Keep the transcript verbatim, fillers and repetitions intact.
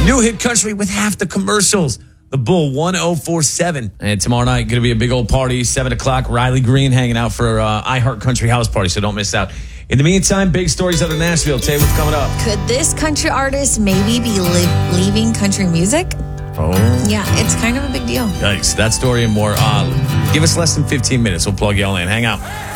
New hit country with half the commercials. The Bull one oh four point seven. And tomorrow night, going to be a big old party, seven o'clock. Riley Green hanging out for uh, iHeart Country House Party, so don't miss out. In the meantime, big stories out of Nashville. Tay, what's coming up? Could this country artist maybe be li- leaving country music? Oh. Yeah, it's kind of a big deal. Yikes. That story and more. Uh, give us less than fifteen minutes. We'll plug y'all in. Hang out.